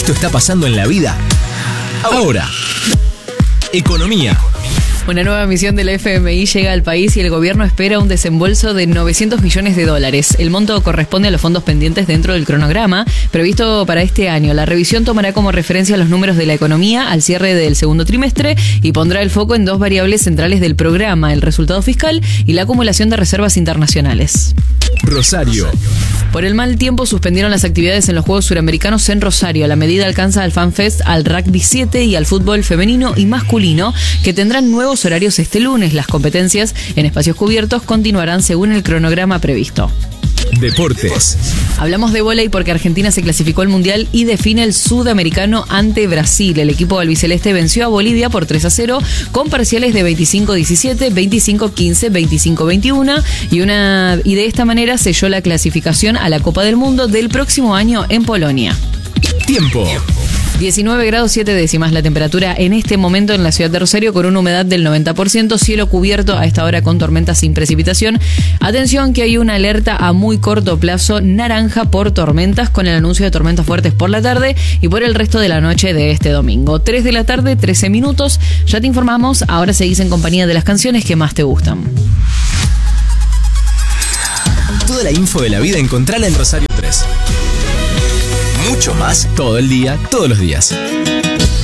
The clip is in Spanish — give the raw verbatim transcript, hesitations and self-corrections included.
Esto está pasando en la vida ahora. Economía. Una nueva misión de la F M I llega al país y el gobierno espera un desembolso de novecientos millones de dólares. El monto corresponde a los fondos pendientes dentro del cronograma previsto para este año. La revisión tomará como referencia los números de la economía al cierre del segundo trimestre y pondrá el foco en dos variables centrales del programa, el resultado fiscal y la acumulación de reservas internacionales. Rosario. Por el mal tiempo suspendieron las actividades en los Juegos Suramericanos en Rosario. La medida alcanza al FanFest, al Rugby siete y al fútbol femenino y masculino, que tendrán nuevos horarios este lunes. Las competencias en espacios cubiertos continuarán según el cronograma previsto. Deportes. Hablamos de vóley porque Argentina se clasificó al Mundial y define el sudamericano ante Brasil. El equipo albiceleste venció a Bolivia por tres a cero con parciales de veinticinco diecisiete, veinticinco quince, veinticinco veintiuno y, una, y de esta manera selló la clasificación a la Copa del Mundo del próximo año en Polonia. Tiempo. diecinueve grados siete décimas la temperatura en este momento en la ciudad de Rosario, con una humedad del noventa por ciento, cielo cubierto a esta hora con tormentas sin precipitación. Atención que hay una alerta a muy corto plazo naranja por tormentas, con el anuncio de tormentas fuertes por la tarde y por el resto de la noche de este domingo. tres de la tarde, trece minutos. Ya te informamos, ahora seguís en compañía de las canciones que más te gustan. Toda la info de la vida encontrala en Rosario tres. Mucho más todo el día, todos los días.